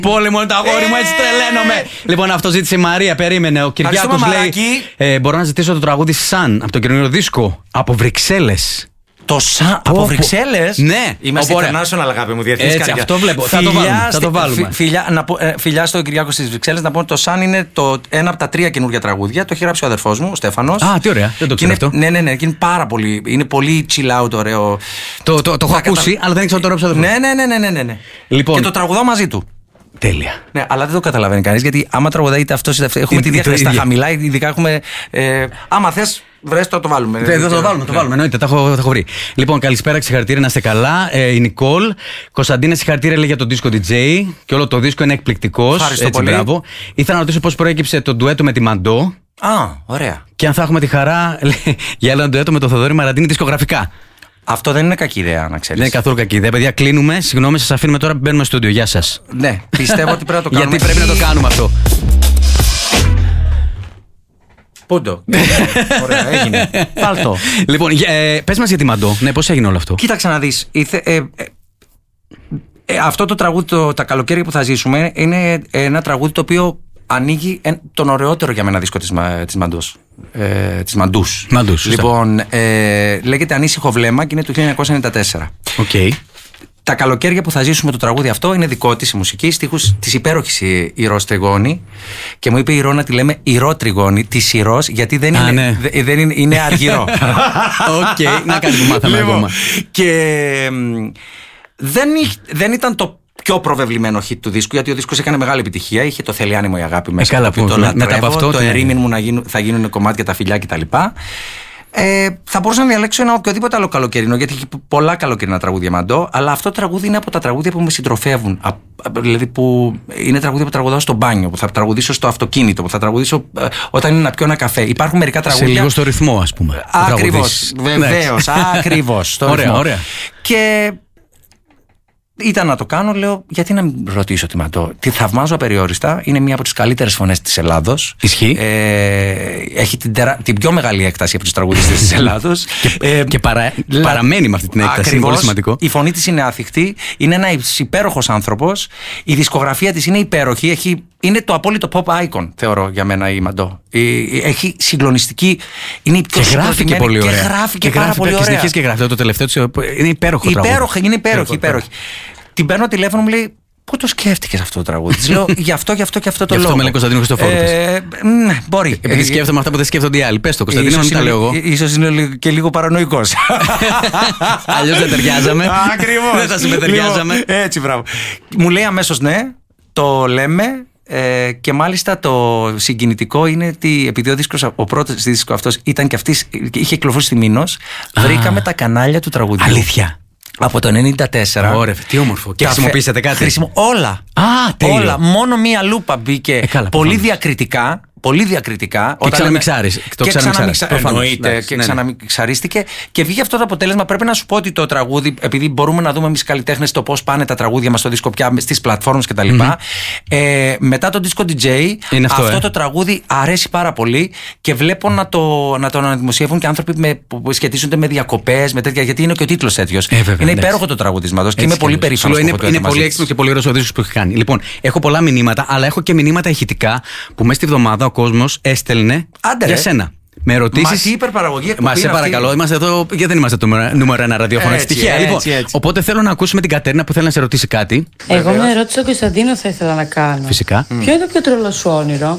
Πόλεμο είναι το αγόρι μου, έτσι τρελαίνομαι. Λοιπόν, αυτό ζήτησε η Μαρία, περίμενε. Ο Κυριάκος λέει: μπορώ να ζητήσω το τραγούδι Σαν από το καινούριο δίσκο από Βρυξέλλες. Το Σαν από Βρυξέλλες. Ναι, είμαστε international, αγάπη μου, διεθνής καρδιά. Αυτό βλέπω. Θα το βάλουμε. Φιλιά στο Κυριάκο στις Βρυξέλλες. Να πω ότι το Σαν είναι ένα από τα 3 καινούργια τραγούδια. Το έχει γράψει ο αδερφός μου, ο Στέφανος. Α, τι ωραία. Δεν το ξέρω αυτό. Ναι, είναι πάρα πολύ. Είναι πολύ chill out, ωραίο. Το έχω ακούσει, αλλά δεν ήξερα το γράψει ο αδερφός. Ναι. Λοιπόν. Και το τραγουδάω μαζί του. Τέλεια. Ναι, αλλά δεν το καταλαβαίνει κανείς, γιατί άμα τραγουδάει είτε αυτός είτε αυτό, έχουμε τη διεύθυνση στα χαμηλά, ειδικά έχουμε. Άμα θες, βρες το βάλουμε. Δεν το βάλουμε, εννοείται, τα έχω βρει. Λοιπόν, καλησπέρα, συγχαρητήρια, να είστε καλά. Η Νικόλ. Κωνσταντίνα, συγχαρητήρια, λέει για τον δίσκο DJ και όλο το δίσκο είναι εκπληκτικός. Ευχαριστώ έτσι, πολύ. Μπράβο. Ήθελα να ρωτήσω πώς προέκυψε το ντουέτο με τη Μαντό. Ωραία. Και αν θα έχουμε τη χαρά για ένα ντουέτο με τον Θοδωρή Μαραντίνη δισκογραφικά. Αυτό δεν είναι κακή ιδέα, να ξέρεις. Δεν είναι καθόλου κακή ιδέα. Παιδιά, κλείνουμε. Συγγνώμη, σας αφήνουμε τώρα που μπαίνουμε στο στούντιο. Γεια σας. Ναι, πιστεύω ότι πρέπει να το κάνουμε. Γιατί πρέπει να το κάνουμε αυτό. Πούντο. Ωραία, έγινε. Πάλτο. Λοιπόν, πες μας για τη Μαντό. Ναι, πώς έγινε όλο αυτό. Κοίταξε να δεις. Αυτό το τραγούδι, τα καλοκαίρια που θα ζήσουμε, είναι ένα τραγούδι το οποίο ανοίγει τον ωραιότερο για μένα δίσκο της Μαντούς. Της Μαντούς. Λοιπόν, λέγεται Ανήσυχο Βλέμμα και είναι του 1994. Okay. Τα καλοκαίρια που θα ζήσουμε το τραγούδι αυτό είναι δικό της η μουσική, στίχους της υπέροχης Ηρώς Τριγώνη. Και μου είπε η Ηρώ να τη λέμε Ηρώ Τριγώνη, της Ηρώς, γιατί δεν είναι αργυρό. Οκ, να κάτι που μάθαμε ακόμα. Και δεν ήταν το πιο προβεβλημένο hit του δίσκου, γιατί ο δίσκος έκανε μεγάλη επιτυχία. Είχε το Θέλει άνεμο η αγάπη μέσα. Καλά, το λατρεύω, το ερήμην μου θα γίνουν κομμάτια τα φιλιά κτλ. Θα μπορούσα να διαλέξω ένα οποιοδήποτε άλλο καλοκαιρινό, γιατί έχει πολλά καλοκαιρινά τραγούδια Μαντό, αλλά αυτό το τραγούδι είναι από τα τραγούδια που με συντροφεύουν. Δηλαδή που είναι τραγούδια που τραγουδάω στο μπάνιο, που θα τραγουδήσω στο αυτοκίνητο, που θα τραγουδήσω όταν είναι να πιω ένα καφέ. Υπάρχουν μερικά τραγούδια. Σε λίγο στο ρυθμό, ας πούμε. Ακριβώς. Βεβαίως. Ακριβώς. Ωραία. Και ήταν να το κάνω, λέω, γιατί να μην ρωτήσω τη Μαντό. Τη θαυμάζω απεριόριστα. Είναι μία από τις καλύτερες φωνές της Ελλάδος. Ισχύει. Έχει την πιο μεγάλη έκταση από τους τραγουδιστές της Ελλάδος. Και παραμένει με αυτή την έκταση. Ακριβώς. Είναι πολύ σημαντικό. Η φωνή της είναι άθικτη. Είναι ένας υπέροχος άνθρωπος. Η δισκογραφία της είναι υπέροχη. Είναι το απόλυτο pop icon, θεωρώ, για μένα η Μαντό. Έχει συγκλονιστική. Είναι η πιο και γράφει και πολύ ωραία. Και γράφει και πάρα πολύ ωραία. Και συνεχίζει και γράφει. Το τελευταίο της είναι υπέροχο τραγούδι. Είναι υπέροχη. Την παίρνω τηλέφωνο, μου λέει: πού το σκέφτηκες αυτό το τραγούδι? Της λέω: γι' αυτό και αυτό το λόγο. Γι' αυτό με λέει Κωνσταντίνο Χριστοφόρου. Ναι, μπορεί. Επειδή σκέφτομαι αυτά που δεν σκέφτονται οι άλλοι. Πες το, Κωνσταντίνο, μην τα λέω εγώ. Ίσως είναι και λίγο παρανοϊκός. Αλλιώς δεν ταιριάζαμε. Ακριβώς. Δεν θα συμπεταιριάζαμε. Έτσι, μπράβο. Μου λέει αμέσως ναι, το λέμε. Και μάλιστα το συγκινητικό είναι ότι επειδή ο πρώτος δίσκος αυτός ήταν και αυτής, είχε κυκλοφορήσει στη Μήνος, βρήκαμε τα κανάλια του τραγουδιού. Αλήθεια. Από το 1994. Ωραία, τι όμορφο. Και χρησιμοποιήσατε κάτι? Όλα. Όλα. Μόνο μία λούπα μπήκε πολύ διακριτικά. Και ξαναμιξάρεις. Εννοείται. Και ξαναμιξαρίστηκε. Και βγήκε αυτό το αποτέλεσμα. Πρέπει να σου πω ότι το τραγούδι, επειδή μπορούμε να δούμε εμείς καλλιτέχνες το πώς πάνε τα τραγούδια μας στο δίσκο πια στις πλατφόρμες κτλ. Μετά το disco DJ, αυτό το τραγούδι αρέσει πάρα πολύ και βλέπω να το αναδημοσιεύουν και άνθρωποι που σχετίζονται με διακοπές, με τέτοια. Γιατί είναι και ο τίτλος τέτοιος. Είναι υπέροχο το τραγουδισματός και είμαι πολύ περήφανος. Είναι πολύ έξυπνο και πολύ ωραίος ο δίσκος που έχει κάνει. Λοιπόν, έχω πολλά μηνύματα, αλλά έχω και μηνύματα ηχητικά που μέσα στη βδομάδα ο κόσμος έστελνε για σένα. Με ερωτήσεις. Μα τι υπερπαραγωγή εκπομπή. Μα σε παρακαλώ, είμαστε εδώ γιατί δεν είμαστε το νούμερο 1 ραδιόφωνο. Τυχαία. Λοιπόν, οπότε θέλω να ακούσουμε την Κατέρινα που θέλει να σε ρωτήσει κάτι. Εγώ μια ερώτηση στον Κωνσταντίνο θα ήθελα να κάνω. Φυσικά. Ποιο είναι το πιο τρελό σου όνειρο?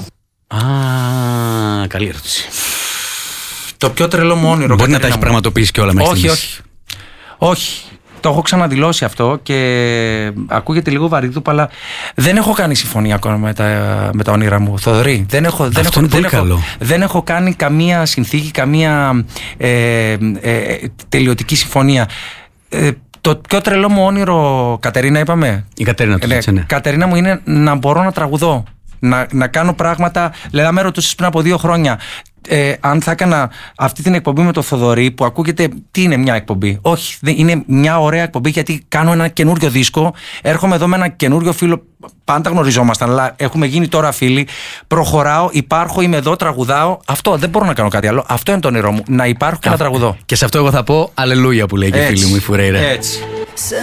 Καλή ερώτηση. Το πιο τρελό μου όνειρο. Μπορεί να τα έχει πραγματοποιήσει κιόλα μέσα. Όχι. Το έχω ξαναδηλώσει αυτό και ακούγεται λίγο βαρύδουπα, αλλά δεν έχω κάνει συμφωνία ακόμα με τα όνειρα μου. Θοδωρή, δεν έχω κάνει καμία συνθήκη, καμία τελειωτική συμφωνία. Το πιο τρελό μου όνειρο, Κατερίνα, είπαμε. Η Κατερίνα του ναι. Κατερίνα μου είναι να μπορώ να τραγουδώ. Να κάνω πράγματα. Δηλαδή, με ρωτούσες πριν από 2 χρόνια αν θα έκανα αυτή την εκπομπή με το Θοδωρή, που ακούγεται τι είναι μια εκπομπή. Όχι, είναι μια ωραία εκπομπή, γιατί κάνω ένα καινούριο δίσκο. Έρχομαι εδώ με ένα καινούριο φίλο. Πάντα γνωριζόμασταν, αλλά έχουμε γίνει τώρα φίλοι. Προχωράω, υπάρχω, είμαι εδώ, τραγουδάω. Αυτό δεν μπορώ να κάνω κάτι άλλο. Αυτό είναι το όνειρό μου. Να υπάρχω και να τραγουδώ. Και σε αυτό εγώ θα πω αλληλούια που λέει και η φίλη μου η Φουρέιρα. Έτσι.